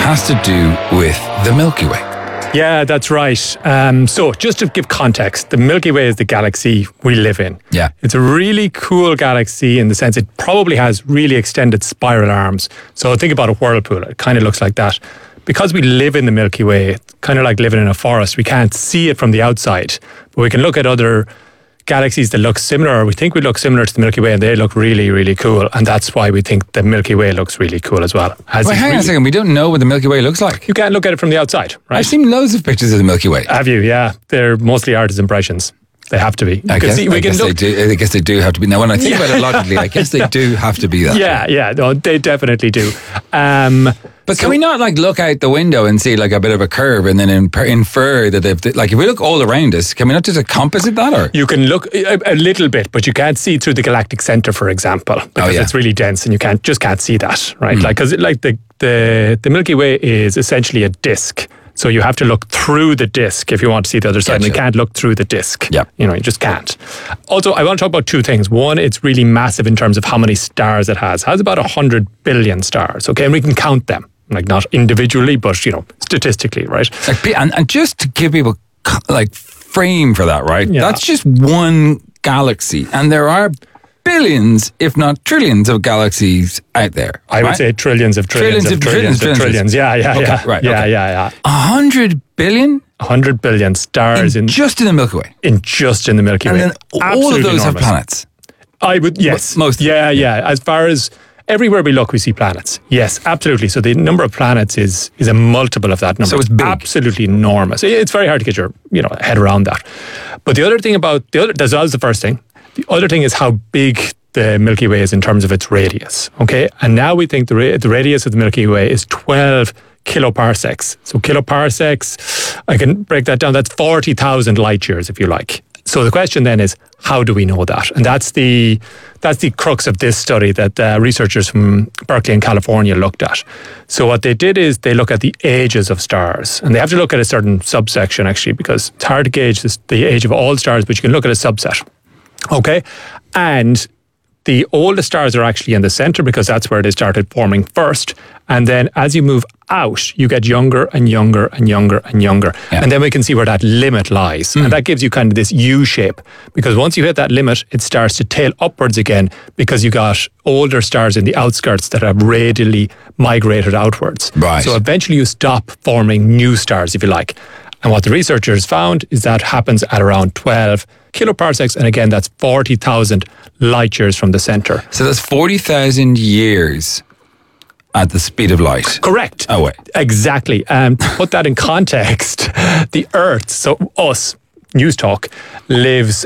has to do with the Milky Way. Yeah, that's right. So just to give context, the Milky Way is the galaxy we live in. Yeah. It's a really cool galaxy in the sense it probably has really extended spiral arms. So think about a whirlpool. It kind of looks like that. Because we live in the Milky Way, it's kind of like living in a forest. We can't see it from the outside, but we can look at other galaxies that look similar, or we think we look similar to the Milky Way, and they look really, really cool. And that's why we think the Milky Way looks really cool as well. Wait, hang on a second. We don't know what the Milky Way looks like. You can't look at it from the outside, right? I've seen loads of pictures of the Milky Way. Have you? Yeah. They're mostly artist impressions. They have to be. I guess they do have to be. Now, when I think about it logically, I guess they do have to be that. Yeah. No, they definitely do. But can we not look out the window and see a bit of a curve and then infer that if we look all around us, can we not just composite that? Or you can look a little bit, but you can't see through the galactic center, for example, because it's really dense and you can't see that, right? Because the Milky Way is essentially a disk. So you have to look through the disk if you want to see the other side. And you can't look through the disk. Yeah. You just can't. Also, I want to talk about two things. One, it's really massive in terms of how many stars it has. It has about 100 billion stars, okay? And we can count them. Not individually, but, statistically, right? And just to give people, frame for that, right? Yeah. That's just one galaxy. And there are billions, if not trillions of galaxies out there. I would say trillions of trillions. Yeah. Okay, right. Yeah. 100 billion? 100 billion stars just in the Milky Way. Just in the Milky Way. And then all of those have planets. I would, yes. Most. Yeah. As far as everywhere we look, we see planets. Yes, absolutely. So the number of planets is a multiple of that number. So it's big. Absolutely enormous. It's very hard to get your head around that. But the other thing that was the first thing. The other thing is how big the Milky Way is in terms of its radius. Okay, and now we think the radius of the Milky Way is 12 kiloparsecs. So kiloparsecs, I can break that down. That's 40,000 light years, if you like. So the question then is, how do we know that? And that's the crux of this study that researchers from Berkeley and California looked at. So what they did is they look at the ages of stars. And they have to look at a certain subsection, actually, because it's hard to gauge the age of all stars, but you can look at a subset. Okay? And the oldest stars are actually in the center because that's where they started forming first. And then as you move out, you get younger and younger and younger and younger. Yeah. And then we can see where that limit lies. And that gives you kind of this U shape. Because once you hit that limit, it starts to tail upwards again because you got older stars in the outskirts that have radially migrated outwards. Right. So eventually you stop forming new stars, if you like. And what the researchers found is that happens at around 12 kiloparsecs. And again, that's 40,000 light years from the center. So that's 40,000 years at the speed of light. Correct. Oh, wait. Exactly. To put that in context, the Earth, so us, News Talk, lives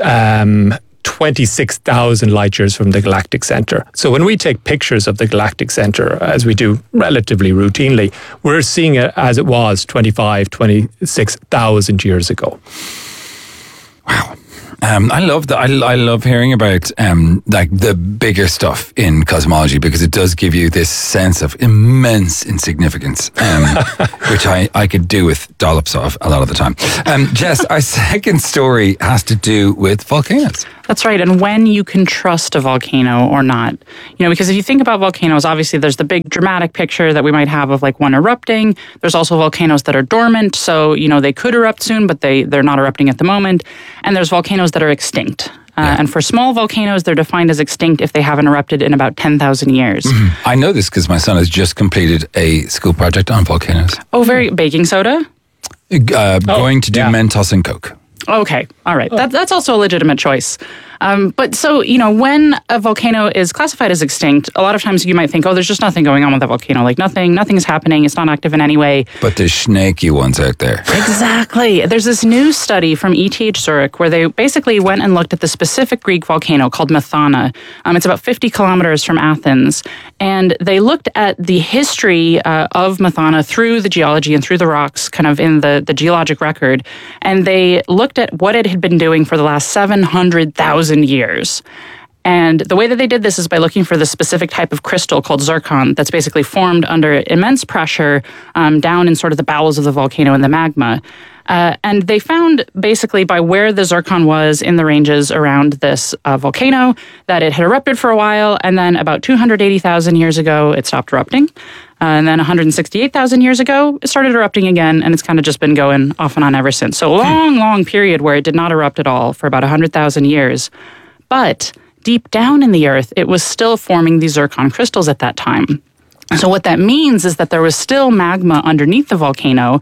26,000 light years from the galactic center. So when we take pictures of the galactic center, as we do relatively routinely, we're seeing it as it was 26,000 years ago. Wow. I love that. I love hearing about the bigger stuff in cosmology because it does give you this sense of immense insignificance, which I could do with dollops of a lot of the time. Jess, our second story has to do with volcanoes. That's right. And when you can trust a volcano or not. Because if you think about volcanoes, obviously there's the big dramatic picture that we might have of one erupting. There's also volcanoes that are dormant. So, they could erupt soon, but they're not erupting at the moment. And there's volcanoes that are extinct. And for small volcanoes, they're defined as extinct if they haven't erupted in about 10,000 years. Mm-hmm. I know this because my son has just completed a school project on volcanoes. Oh, baking soda? Going to do Mentos and Coke. Okay. All right. That's also a legitimate choice. But so, when a volcano is classified as extinct, a lot of times you might think, there's just nothing going on with that volcano. Nothing is happening. It's not active in any way. But there's snaky ones out there. Exactly. There's this new study from ETH Zurich where they basically went and looked at the specific Greek volcano called Methana. It's about 50 kilometers from Athens. And they looked at the history of Methana through the geology and through the rocks, kind of in the geologic record. And they looked at what it had been doing for the last 700,000 years. And the way that they did this is by looking for the specific type of crystal called zircon that's basically formed under immense pressure down in sort of the bowels of the volcano in the magma. And they found basically by where the zircon was in the ranges around this volcano that it had erupted for a while, and then about 280,000 years ago, it stopped erupting. And then 168,000 years ago, it started erupting again, and it's kind of just been going off and on ever since. So a long period where it did not erupt at all for about 100,000 years. But deep down in the earth, it was still forming these zircon crystals at that time. So what that means is that there was still magma underneath the volcano,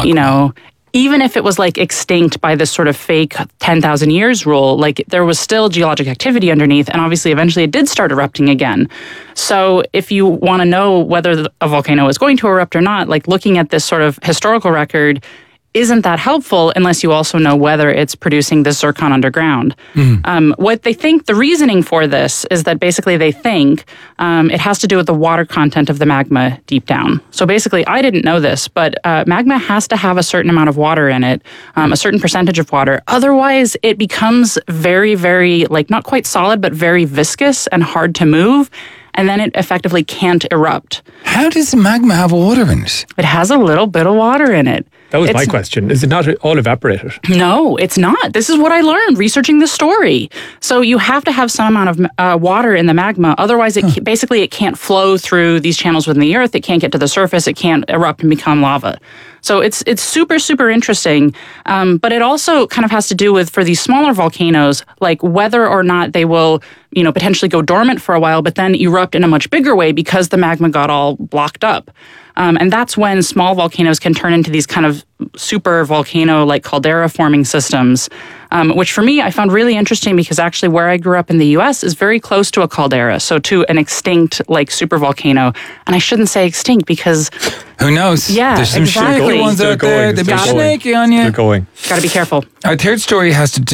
even if it was like extinct by this sort of fake 10,000 years rule, like there was still geologic activity underneath, and obviously eventually it did start erupting again. So if you want to know whether a volcano is going to erupt or not, like looking at this sort of historical record isn't that helpful unless you also know whether it's producing this zircon underground. What they think, the reasoning for this is that basically they think it has to do with the water content of the magma deep down. So basically, I didn't know this, but magma has to have a certain amount of water in it, a certain percentage of water. Otherwise, it becomes very, very, like not quite solid, but very viscous and hard to move. And then it effectively can't erupt. How does magma have water in it? It has a little bit of water in it. That was my question. Is it not all evaporated? No, it's not. This is what I learned researching this story. So you have to have some amount of water in the magma. Otherwise, basically it can't flow through these channels within the earth. It can't get to the surface. It can't erupt and become lava. So it's super, super interesting. But it also kind of has to do with, for these smaller volcanoes, like whether or not they will, potentially go dormant for a while, but then erupt in a much bigger way because the magma got all blocked up. And that's when small volcanoes can turn into these kind of super volcano, like caldera forming systems, which for me, I found really interesting because actually where I grew up in the US is very close to a caldera. So to an extinct, like super volcano. And I shouldn't say extinct because... Who knows? Yeah, there's some exactly. shaky ones out there. They've been snaky on you. They're going. Got to be careful. Our third story has to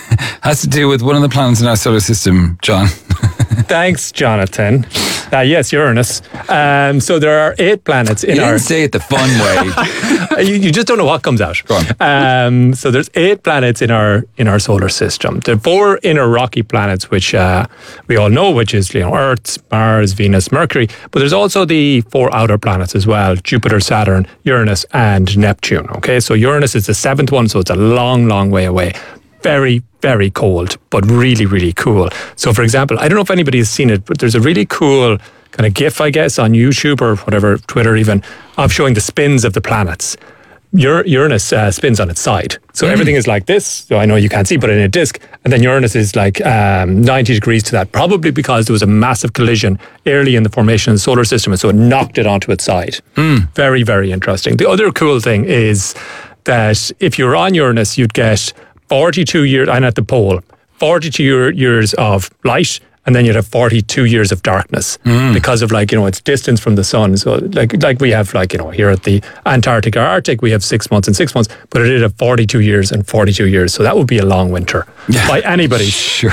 do with one of the planets in our solar system, John. Thanks, Jonathan. Yes, Uranus. So there are 8 planets in you our... didn't say it the fun way. you just don't know what comes out. Go on. So there's 8 planets in our solar system. There are 4 inner rocky planets, which we all know, which is Earth, Mars, Venus, Mercury. But there's also the 4 outer planets as well: Jupiter, Saturn, Uranus, and Neptune. Okay, so Uranus is the 7th one, so it's a long way away. Very, very cold, but really, really cool. So, for example, I don't know if anybody has seen it, but there's a really cool kind of GIF, I guess, on YouTube or whatever, Twitter even, of showing the spins of the planets. Uranus spins on its side. So everything is like this. So I know you can't see, but in a disk. And then Uranus is like 90 degrees to that, probably because there was a massive collision early in the formation of the solar system. And so it knocked it onto its side. Very, very interesting. The other cool thing is that if you're on Uranus, you'd get 42 years, and at the pole, 42 years of light, and then you'd have 42 years of darkness because of its distance from the sun. So like we have here at the Antarctic or Arctic, we have 6 months and 6 months, but it did have 42 years and 42 years. So that would be a long winter by anybody's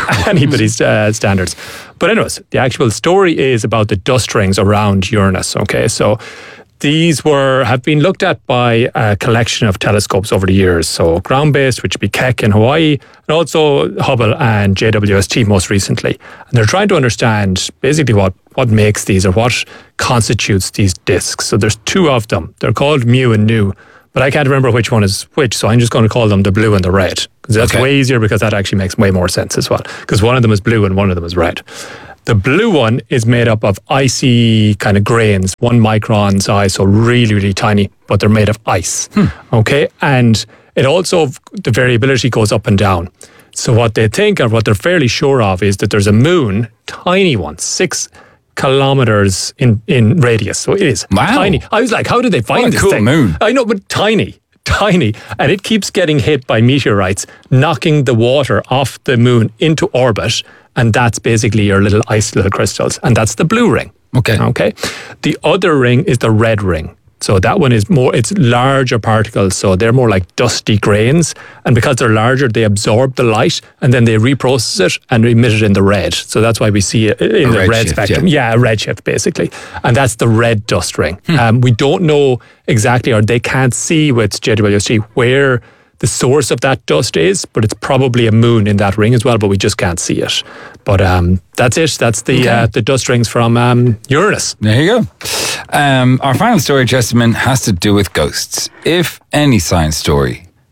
standards. But anyways, the actual story is about the dust rings around Uranus. Okay, so these have been looked at by a collection of telescopes over the years. So ground-based, which would be Keck in Hawaii, and also Hubble and JWST most recently. And they're trying to understand basically what makes these or what constitutes these disks. So there's 2 of them. They're called Mu and Nu, but I can't remember which one is which. So I'm just going to call them the blue and the red, because that's way easier, because that actually makes way more sense as well, because one of them is blue and one of them is red. The blue one is made up of icy kind of grains, 1 micron size, so really, really tiny, but they're made of ice. Okay, and it also, the variability goes up and down. So what they think, or what they're fairly sure of, is that there's a moon, tiny one, 6 kilometers in radius. So it is tiny. I was like, how did they find this thing? Moon. I know, but tiny. And it keeps getting hit by meteorites, knocking the water off the moon into orbit. And that's basically your little ice little crystals. And that's the blue ring. Okay. The other ring is the red ring. So that one is it's larger particles. So they're more like dusty grains. And because they're larger, they absorb the light and then they reprocess it and emit it in the red. So that's why we see it in the red spectrum. Yeah, a redshift basically. And that's the red dust ring. We don't know exactly, or they can't see with JWST where the source of that dust is, but it's probably a moon in that ring as well, but we just can't see it. But that's it. That's the dust rings from Uranus. There you go. Our final story, Jessamine, has to do with ghosts. If any science story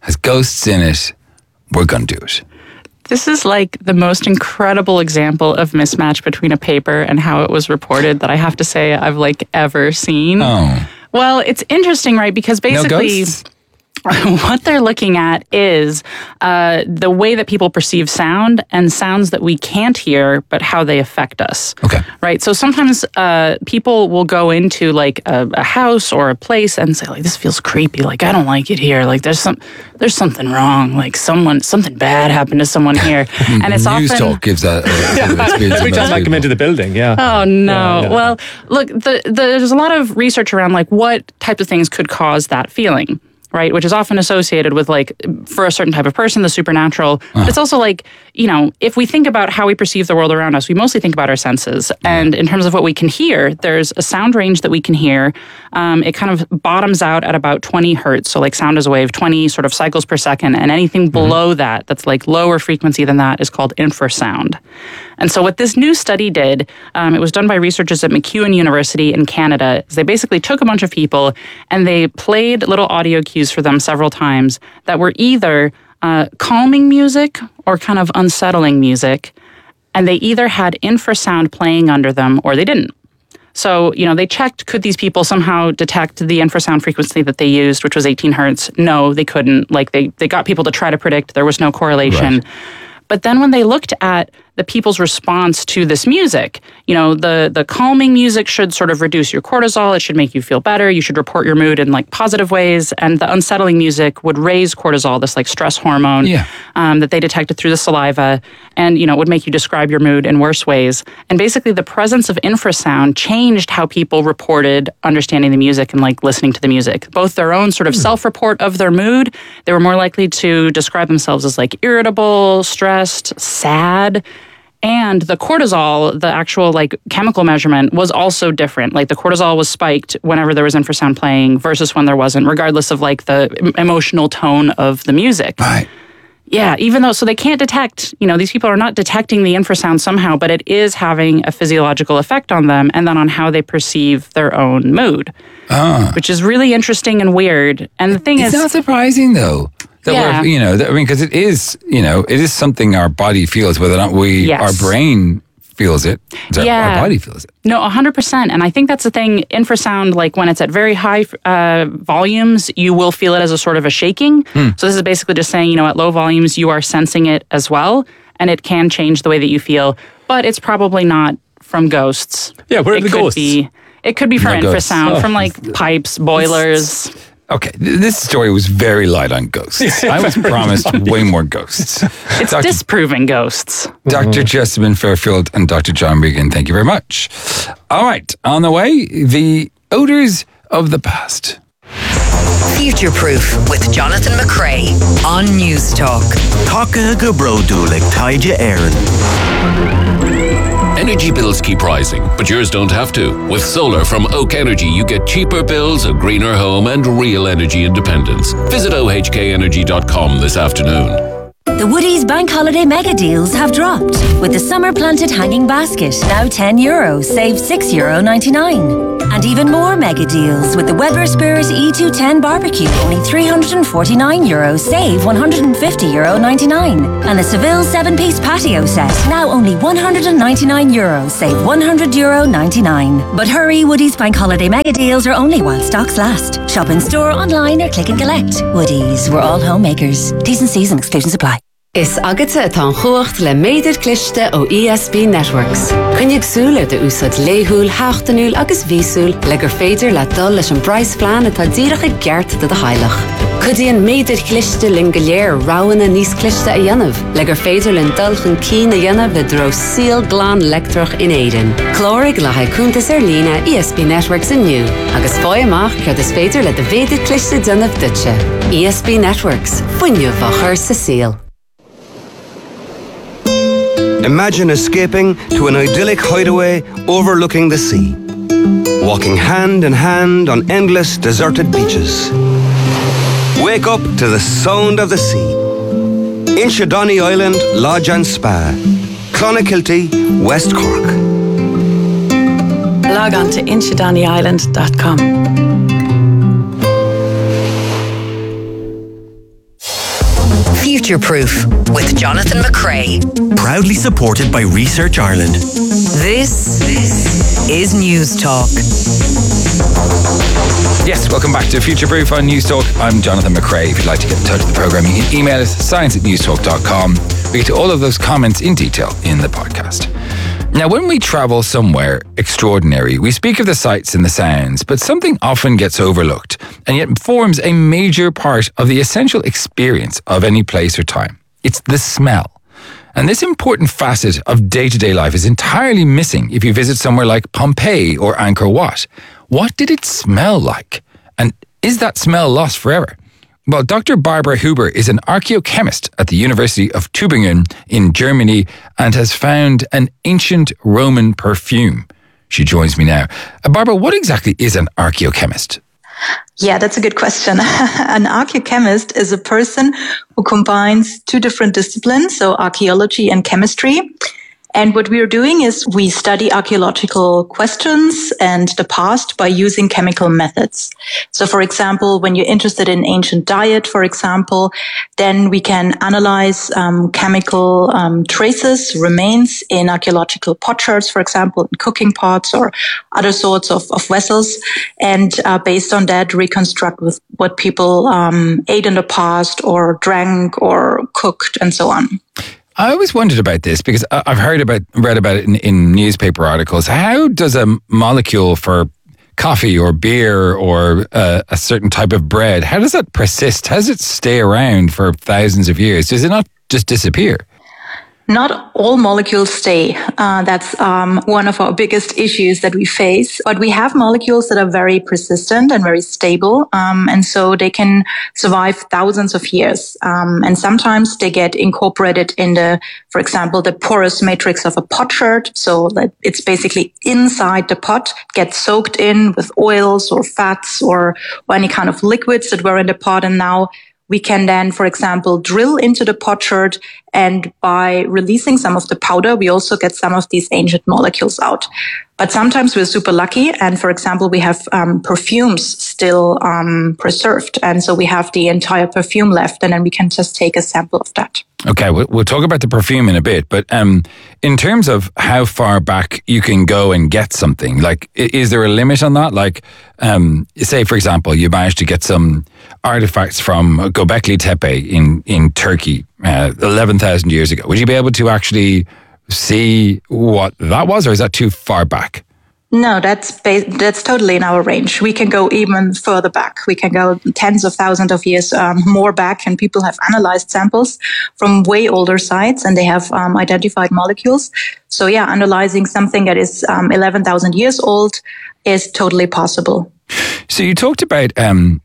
has ghosts in it. We're going to do it. This is like the most incredible example of mismatch between a paper and how it was reported that I have to say I've like ever seen. Oh. Well, it's interesting, right? Because basically, No ghosts? what they're looking at is the way that people perceive sound and sounds that we can't hear, but how they affect us. Okay. Right. So sometimes people will go into like a house or a place and say, like, this feels creepy. Like, I don't like it here. Like, there's something wrong. Like, something bad happened to someone here. And it's News often Talk gives that experience. Every time I come into the building, yeah. Oh no! Yeah. Well, look, there's a lot of research around like what types of things could cause that feeling, right? Which is often associated with like for a certain type of person, the supernatural. But it's also like, you know, if we think about how we perceive the world around us, we mostly think about our senses. And in terms of what we can hear, there's a sound range that we can hear. It kind of bottoms out at about 20 hertz. So like sound is a wave, 20 sort of cycles per second, and anything below that's like lower frequency than that is called infrasound. And so what this new study did, it was done by researchers at MacEwan University in Canada, is they basically took a bunch of people and they played little audio cues for them several times that were either calming music or kind of unsettling music. And they either had infrasound playing under them or they didn't. So, you know, they checked, could these people somehow detect the infrasound frequency that they used, which was 18 hertz? No, they couldn't. Like they got people to try to predict. There was no correlation. Right. But then when they looked at the people's response to this music, you know, the calming music should sort of reduce your cortisol. It should make you feel better. You should report your mood in like positive ways. And the unsettling music would raise cortisol, this like stress hormone that they detected through the saliva. And, you know, it would make you describe your mood in worse ways. And basically the presence of infrasound changed how people reported understanding the music and like listening to the music. Both their own sort of self-report of their mood, they were more likely to describe themselves as like irritable, stressed, sad. And the cortisol, the actual like chemical measurement, was also different. Like the cortisol was spiked whenever there was infrasound playing versus when there wasn't, regardless of like the emotional tone of the music. Right. Yeah, even though, so they can't detect, you know, these people are not detecting the infrasound somehow, but it is having a physiological effect on them and then on how they perceive their own mood, which is really interesting and weird. And the thing It's is, not surprising though. That Yeah. we're, you know, I mean, because it is, you know, it is something our body feels, whether or not our brain feels it. Our body feels it. No, 100%. And I think that's the thing. Infrasound, like when it's at very high volumes, you will feel it as a sort of a shaking. So this is basically just saying, you know, at low volumes, you are sensing it as well. And it can change the way that you feel. But it's probably not from ghosts. Yeah, where are the ghosts? It could be from No ghosts. infrasound, from like pipes, boilers. Okay, this story was very light on ghosts. I was promised way more ghosts. It's disproving ghosts. Dr. Jessamine Fairfield and Dr. John Regan, thank you very much. All right, on the way, the odors of the past. Future Proof with Jonathan McCrae on News Talk. Taka go brodu like Taija Aaron. Energy bills keep rising, but yours don't have to. With solar from Oak Energy, you get cheaper bills, a greener home, and real energy independence. Visit ohkenergy.com this afternoon. The Woodies Bank Holiday Mega Deals have dropped. With the summer planted hanging basket, now €10, save €6.99. And even more mega deals with the Weber Spirit E210 barbecue, only €349, save €150.99. And the Seville 7-piece patio set, now only €199, save €100.99. But hurry, Woodies Bank Holiday Mega Deals are only while stocks last. Shop in store, online or click and collect. Woodies, we're all homemakers. T's and C's and exclusions apply. Is agate atá chuacht le méidir cliste ó ESB Networks. Cynnig súla de úsad léhúil, háchtanúil agus vísúil le gur féidir le dul leis an brais flean atá díreach i gceart de hailech. Cudíon méidir cliste lin go léir ráhanna níos cliste a dhéanamh, le gur féidir lin dulchan cí a dhéanamh i dro síl glán lectrach in éidean. Clórig le haicúntas lína ESB Networks inniu, agus fáil amach cud is féidir le de féidir cliste dionamh dutse. ESB Networks, fuinniu bha chur sa síl. Imagine escaping to an idyllic hideaway overlooking the sea. Walking hand in hand on endless deserted beaches. Wake up to the sound of the sea. Inchydoney Island Lodge and Spa. Clonakilty, West Cork. Log on to inchydoneyisland.com. Future Proof with Jonathan McCrea. Proudly supported by Research Ireland. This is News Talk. Yes, welcome back to Future Proof on News Talk. I'm Jonathan McCrea. If you'd like to get in touch with the programme, you can email us science@newstalk.com. We get to all of those comments in detail in the podcast. Now, when we travel somewhere extraordinary, we speak of the sights and the sounds, but something often gets overlooked and yet forms a major part of the essential experience of any place or time. It's the smell. And this important facet of day-to-day life is entirely missing if you visit somewhere like Pompeii or Angkor Wat. What did it smell like? And is that smell lost forever? Well, Dr. Barbara Huber is an archaeochemist at the University of Tübingen in Germany and has found an ancient Roman perfume. She joins me now. Barbara, what exactly is an archaeochemist? Yeah, that's a good question. An archaeochemist is a person who combines two different disciplines, so archaeology and chemistry. And what we are doing is we study archaeological questions and the past by using chemical methods. So, for example, when you're interested in ancient diet, for example, then we can analyze chemical traces, remains in archaeological potsherds, for example, in cooking pots or other sorts of vessels. And based on that, reconstruct with what people ate in the past or drank or cooked and so on. I always wondered about this because I've read about it in newspaper articles. How does a molecule for coffee or beer or a certain type of bread, how does that persist? How does it stay around for thousands of years? Does it not just disappear? Not all molecules stay. That's one of our biggest issues that we face. But we have molecules that are very persistent and very stable. And so they can survive thousands of years. And sometimes they get incorporated in for example, the porous matrix of a potsherd. So that it's basically inside the pot, gets soaked in with oils or fats or any kind of liquids that were in the pot. And now we can then, for example, drill into the potsherd, and by releasing some of the powder, we also get some of these ancient molecules out. But sometimes we're super lucky, and for example, we have perfumes still preserved, and so we have the entire perfume left, and then we can just take a sample of that. Okay, we'll talk about the perfume in a bit, but in terms of how far back you can go and get something, like, is there a limit on that? Like, say, for example, you managed to get some artifacts from Göbekli Tepe in Turkey 11,000 years ago. Would you be able to actually see what that was, or is that too far back? No, that's totally in our range. We can go even further back. We can go tens of thousands of years more back, and people have analyzed samples from way older sites, and they have identified molecules. So yeah, analyzing something that is 11,000 years old is totally possible. So you talked about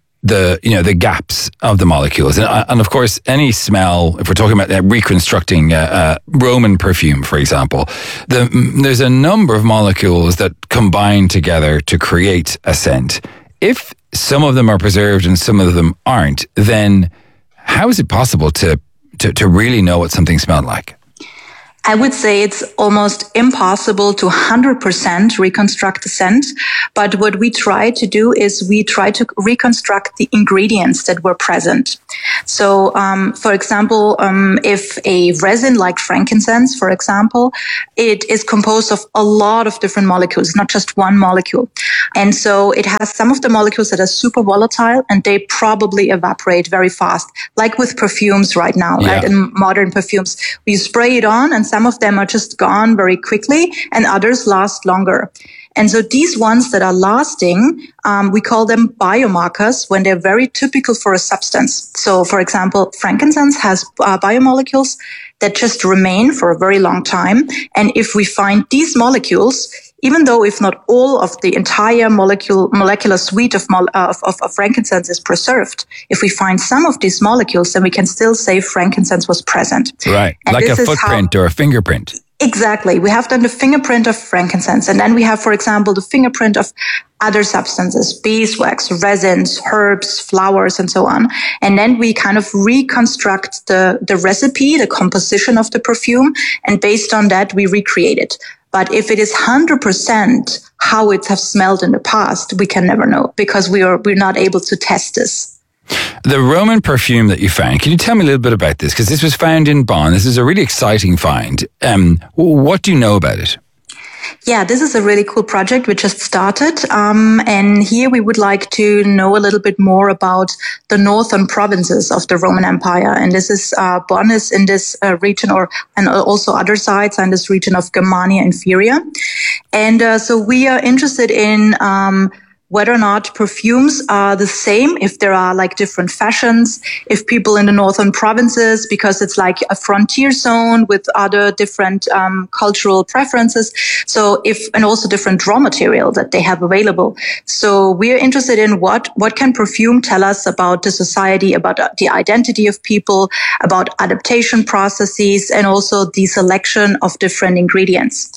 the gaps of the molecules, and of course, any smell. If we're talking about reconstructing Roman perfume, for example, there's a number of molecules that combine together to create a scent. If some of them are preserved and some of them aren't, then how is it possible to really know what something smelled like? I would say it's almost impossible to 100% reconstruct the scent. But what we try to do is we try to reconstruct the ingredients that were present. So, for example, if a resin like frankincense, for example, it is composed of a lot of different molecules, not just one molecule. And so it has some of the molecules that are super volatile, and they probably evaporate very fast, like with perfumes right now, right? In modern perfumes, we spray it on, and some of them are just gone very quickly, and others last longer. And so these ones that are lasting, we call them biomarkers when they're very typical for a substance. So, for example, frankincense has biomolecules that just remain for a very long time. And if we find these molecules, even though if not all of the entire molecular suite of frankincense is preserved, if we find some of these molecules, then we can still say frankincense was present. Right, and like a footprint or a fingerprint. Exactly. We have then the fingerprint of frankincense. And then we have, for example, the fingerprint of other substances, beeswax, resins, herbs, flowers, and so on. And then we kind of reconstruct the recipe, the composition of the perfume. And based on that, we recreate it. But if it is 100% how it has smelled in the past, we can never know because we're not able to test this. the Roman perfume that you found, can you tell me a little bit about this? Because this was found in Bonn. This is a really exciting find. What do you know about it? Yeah, this is a really cool project we just started. And here we would like to know a little bit more about the northern provinces of the Roman Empire. And this is, Bonn is in this region, and also other sites in this region of Germania Inferior. And so we are interested in whether or not perfumes are the same, if there are like different fashions, if people in the northern provinces, because it's like a frontier zone with other different cultural preferences. So and also different raw material that they have available. So we're interested in what can perfume tell us about the society, about the identity of people, about adaptation processes, and also the selection of different ingredients.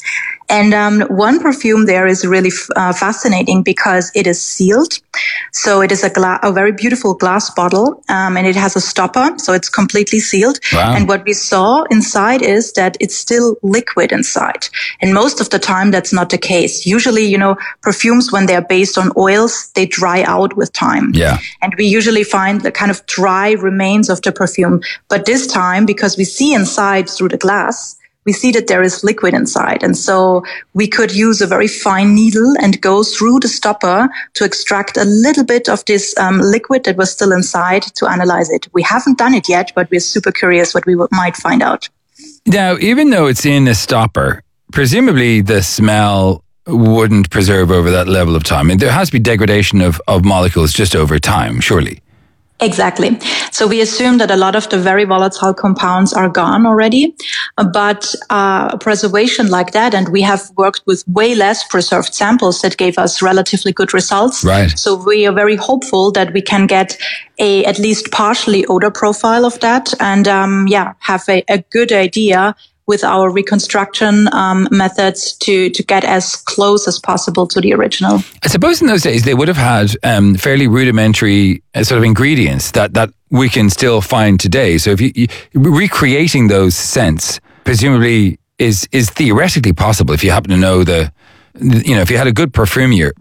And one perfume there is really fascinating because it is sealed. So it is a very beautiful glass bottle, and it has a stopper, so it's completely sealed. Wow. And what we saw inside is that it's still liquid inside. And most of the time, that's not the case. Usually, perfumes, when they're based on oils, they dry out with time. Yeah. And we usually find the kind of dry remains of the perfume. But this time, because we see inside through the glass, we see that there is liquid inside. And so we could use a very fine needle and go through the stopper to extract a little bit of this liquid that was still inside to analyze it. We haven't done it yet, but we're super curious what we might find out. Now, even though it's in a stopper, presumably the smell wouldn't preserve over that level of time. And there has to be degradation of molecules just over time, surely. Exactly. So we assume that a lot of the very volatile compounds are gone already, but preservation like that, and we have worked with way less preserved samples that gave us relatively good results. Right. So we are very hopeful that we can get at least partially odor profile of that, and have a good idea with our reconstruction methods to get as close as possible to the original. I suppose in those days they would have had fairly rudimentary sort of ingredients that we can still find today. So if you recreating those scents presumably is theoretically possible if you happen to know if you had a good perfumier,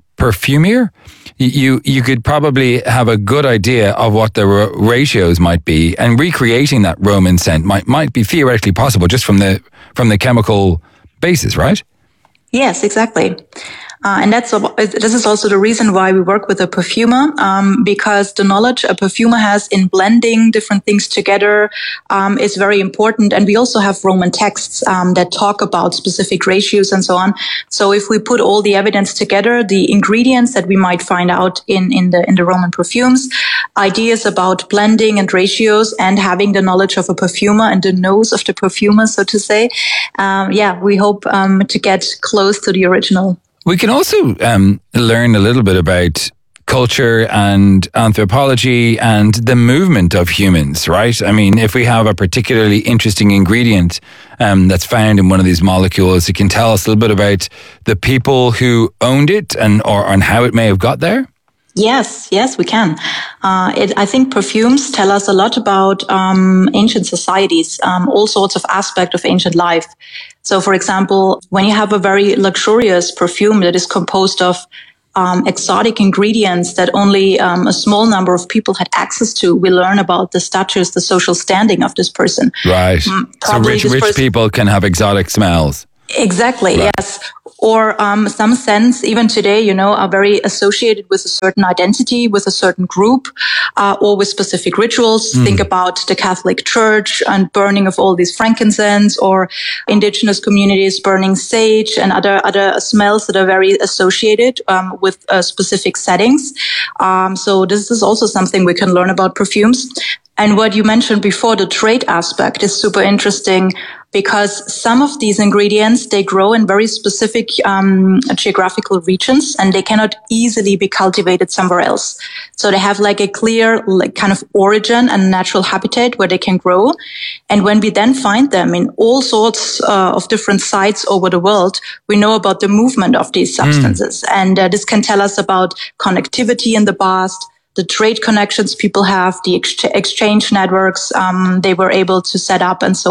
you could probably have a good idea of what the ratios might be, and recreating that Roman scent might be theoretically possible just from the chemical basis, right? Yes, exactly. And this is also the reason why we work with a perfumer, because the knowledge a perfumer has in blending different things together is very important. And we also have Roman texts that talk about specific ratios and so on. So if we put all the evidence together, the ingredients that we might find out in the Roman perfumes, ideas about blending and ratios, and having the knowledge of a perfumer and the nose of the perfumer, so to say, we hope to get close to the original. We can also learn a little bit about culture and anthropology and the movement of humans, right? I mean, if we have a particularly interesting ingredient that's found in one of these molecules, it can tell us a little bit about the people who owned it and how it may have got there. Yes, we can. I think perfumes tell us a lot about ancient societies, all sorts of aspects of ancient life. So, for example, when you have a very luxurious perfume that is composed of exotic ingredients that only a small number of people had access to, we learn about the status, the social standing of this person. Right. So rich people can have exotic smells. Exactly, right. Yes. Or some scents, even today, are very associated with a certain identity, with a certain group, or with specific rituals. Think about the Catholic Church and burning of all these frankincense, or indigenous communities burning sage and other smells that are very associated with specific settings. So this is also something we can learn about perfumes. And what you mentioned before, the trade aspect, is super interesting, because some of these ingredients, they grow in very specific geographical regions, and they cannot easily be cultivated somewhere else. So they have like a clear kind of origin and natural habitat where they can grow. And when we then find them in all sorts of different sites over the world, we know about the movement of these substances. And this can tell us about connectivity in the past, the trade connections people have, the exchange networks they were able to set up, and so on.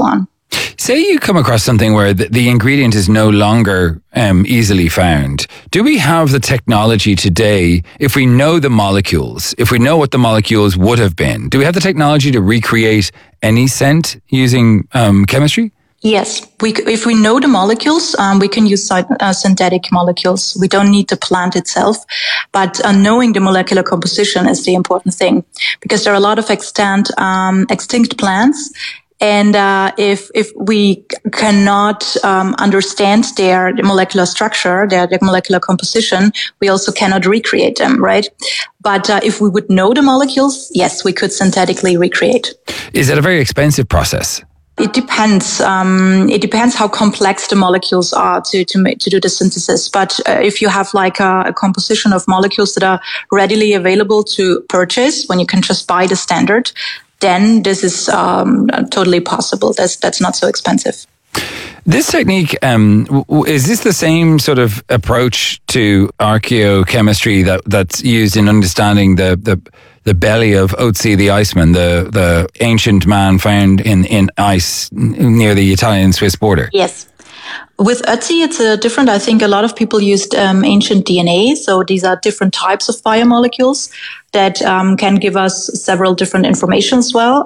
Say you come across something where the ingredient is no longer easily found. Do we have the technology today, if we know the molecules, if we know what the molecules would have been, do we have the technology to recreate any scent using chemistry? Yes, if we know the molecules, we can use synthetic molecules. We don't need the plant itself, but knowing the molecular composition is the important thing, because there are a lot of extinct plants. And if we cannot understand their molecular structure, their molecular composition, we also cannot recreate them, right? But if we would know the molecules, yes, we could synthetically recreate. Is it a very expensive process? It depends. It depends how complex the molecules are to do the synthesis. But if you have like a composition of molecules that are readily available to purchase, when you can just buy the standard, then this is totally possible. That's not so expensive. This technique, is this the same sort of approach to archaeochemistry that's used in understanding the belly of Ötzi the Iceman, the ancient man found in ice near the Italian-Swiss border? Yes. With Ötzi, it's different. I think a lot of people used ancient DNA. So these are different types of biomolecules that can give us several different information as well.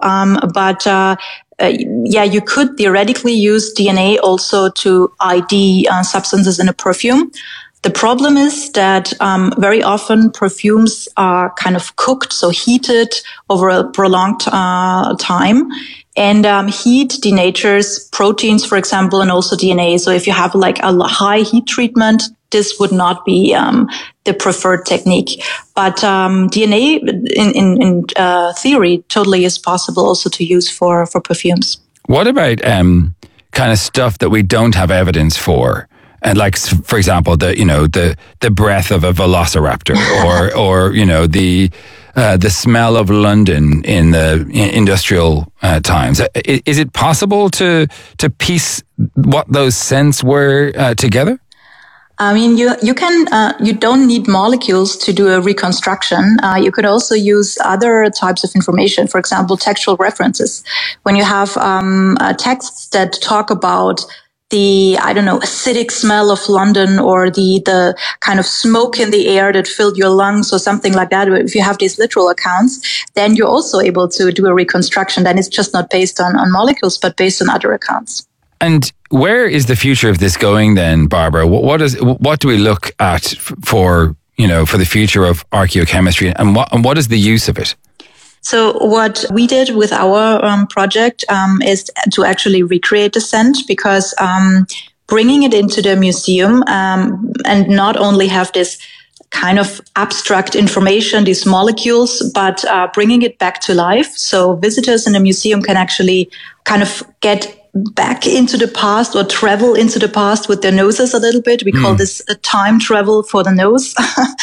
You could theoretically use DNA also to ID substances in a perfume. The problem is that very often perfumes are kind of cooked, so heated over a prolonged time. And heat denatures proteins, for example, and also DNA. So if you have like a high heat treatment, this would not be the preferred technique. But DNA, in theory, totally is possible also to use for perfumes. What about kind of stuff that we don't have evidence for? And like, for example, the breath of a velociraptor, or the smell of London in the industrial times. Is it possible to piece what those scents were together? I mean, you can, you don't need molecules to do a reconstruction. You could also use other types of information, for example, textual references. When you have texts that talk about the, acidic smell of London, or the kind of smoke in the air that filled your lungs, or something like that. If you have these literal accounts, then you're also able to do a reconstruction. Then it's just not based on molecules, but based on other accounts. And where is the future of this going then, Barbara? What do we look at for the future of archaeochemistry, and what is the use of it? So what we did with our project is to actually recreate the scent, because bringing it into the museum and not only have this kind of abstract information, these molecules, but bringing it back to life. So visitors in the museum can actually kind of get back into the past, or travel into the past with their noses a little bit. We call this a time travel for the nose.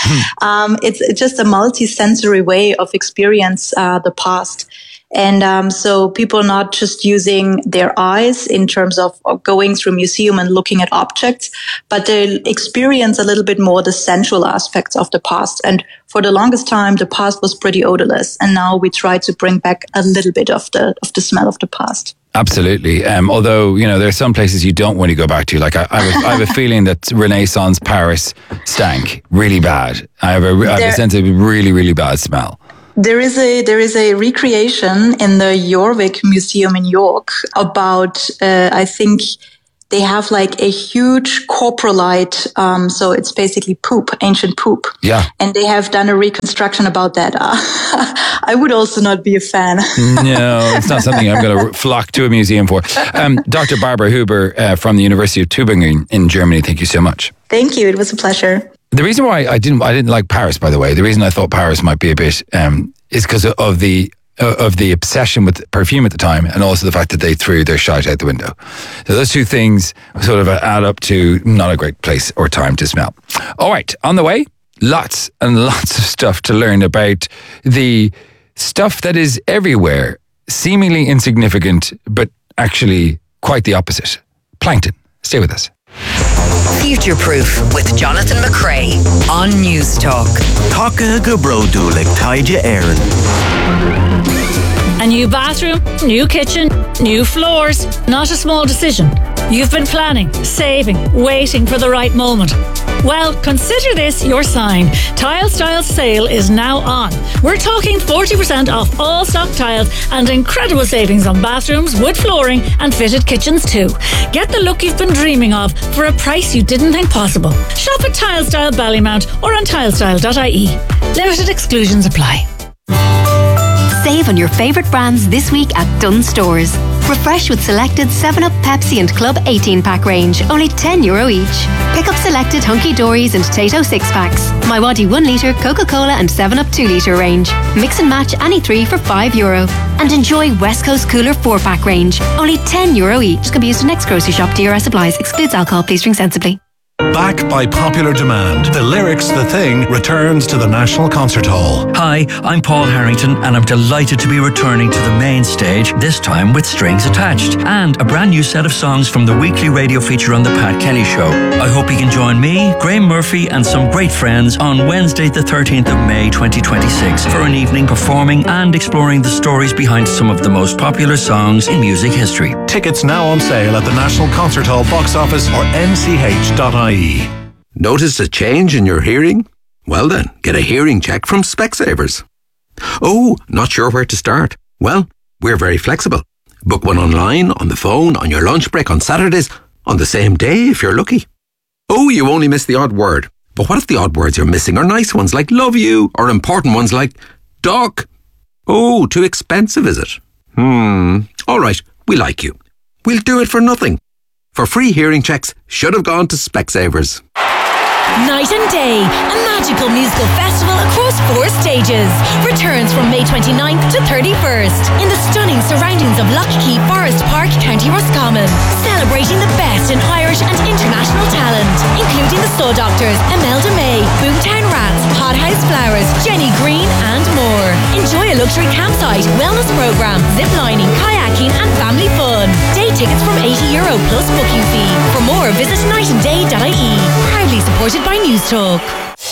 It's just a multi-sensory way of experience the past. And so people are not just using their eyes in terms of going through a museum and looking at objects, but they experience a little bit more the sensual aspects of the past. And for the longest time, the past was pretty odorless. And now we try to bring back a little bit of the smell of the past. Absolutely. Although, there are some places you don't want to go back to. Like I have a feeling that Renaissance Paris stank really bad. I have a sense of really, really bad smell. There is a recreation in the Jorvik Museum in York about, I think they have like a huge coprolite. So it's basically poop, ancient poop. Yeah. And they have done a reconstruction about that. I would also not be a fan. No, it's not something I'm going to flock to a museum for. Dr. Barbara Huber from the University of Tübingen in Germany, thank you so much. Thank you. It was a pleasure. The reason why I didn't like Paris, by the way, the reason I thought Paris might be a bit is because of the obsession with perfume at the time, and also the fact that they threw their shite out the window. So those two things sort of add up to not a great place or time to smell. All right, on the way, lots and lots of stuff to learn about the stuff that is everywhere, seemingly insignificant, but actually quite the opposite. Plankton. Stay with us. Future Proof with Jonathan McCrea on News Talk. Taka go brodu like Taija Aaron. A new bathroom, new kitchen, new floors. Not a small decision. You've been planning, saving, waiting for the right moment. Well, consider this your sign. Tile Style's sale is now on. We're talking 40% off all stock tiles and incredible savings on bathrooms, wood flooring and fitted kitchens too. Get the look you've been dreaming of for a price you didn't think possible. Shop at Tile Style Ballymount or on tilestyle.ie. Limited exclusions apply. Save on your favourite brands this week at Dunnes Stores. Refresh with selected 7up, Pepsi and Club 18-pack range, only €10 each. Pick up selected Hunky Dories and Tato 6-packs, My Waddy 1 litre, Coca-Cola and 7up 2 litre range. Mix and match any 3 for €5. And enjoy West Coast Cooler 4-pack range, only €10 each. Can be used in next grocery shop. DRS applies. Excludes alcohol. Please drink sensibly. Back by popular demand, The Lyrics The Thing returns to the National Concert Hall. Hi, I'm Paul Harrington and I'm delighted to be returning to the main stage, this time with strings attached, and a brand new set of songs from the weekly radio feature on The Pat Kenny Show. I hope you can join me, Graham Murphy and some great friends on Wednesday the 13th of May 2026 for an evening performing and exploring the stories behind some of the most popular songs in music history. Tickets now on sale at the National Concert Hall box office or nch.ie. Noticed a change in your hearing? Well then, get a hearing check from Specsavers. Oh, not sure where to start? Well, we're very flexible. Book one online, on the phone, on your lunch break, on Saturdays, on the same day if you're lucky. Oh, you only missed the odd word. But what if the odd words you're missing are nice ones like love you, or important ones like dog? Oh, too expensive, is it? All right, we like you. We'll do it for nothing. For free hearing checks, should have gone to Specsavers. Night and Day, a magical musical festival across 4 stages, returns from May 29th to 31st in the stunning surroundings of Lough Key Forest Park, County Roscommon, celebrating the best in Irish and international talent, including the Soul Doctors, Imelda May, Boomtown Rats, Hothouse Flowers, Jenny Green and more. Enjoy a luxury campsite, wellness program, ziplining, kayaking and family fun. Day tickets from €80 plus booking fee. For more, visit nightanday.ie. Proudly supported by News Talk.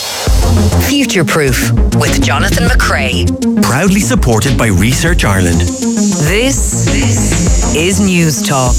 Future Proof with Jonathan McCrea. Proudly supported by Research Ireland. This is News Talk.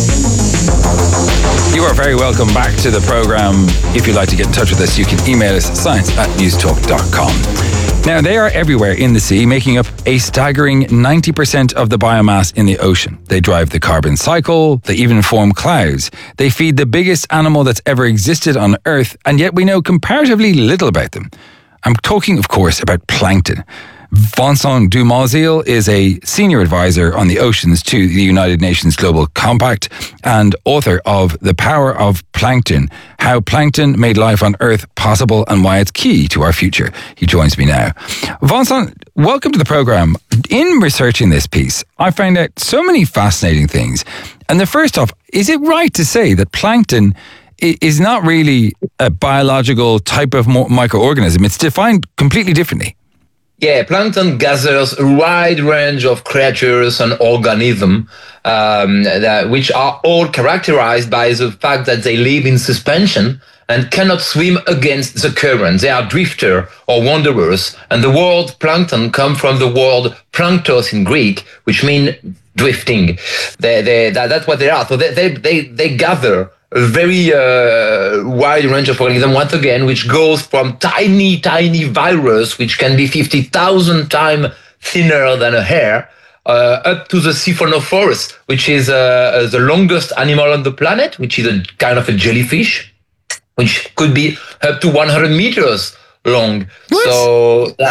You are very welcome back to the programme. If you'd like to get in touch with us, you can email us science@newstalk.com. Now, they are everywhere in the sea, making up a staggering 90% of the biomass in the ocean. They drive the carbon cycle, they even form clouds. They feed the biggest animal that's ever existed on Earth, and yet we know comparatively little about them. I'm talking, of course, about plankton. Vincent Dumauzil is a senior advisor on the oceans to the United Nations Global Compact and author of The Power of Plankton, How Plankton Made Life on Earth Possible and Why It's Key to Our Future. He joins me now. Vincent, welcome to the programme. In researching this piece, I found out so many fascinating things. And the first off, is it right to say that plankton is not really a biological type of microorganism? It's defined completely differently. Yeah, plankton gathers a wide range of creatures and organisms, which are all characterized by the fact that they live in suspension and cannot swim against the current. They are drifters or wanderers. And the word plankton comes from the word planktos in Greek, which means drifting. That's what they are. So they gather a very wide range of organisms, once again, which goes from tiny virus, which can be 50,000 times thinner than a hair, up to the Siphonophorus, which is the longest animal on the planet, which is a kind of a jellyfish, which could be up to 100 meters long. What? So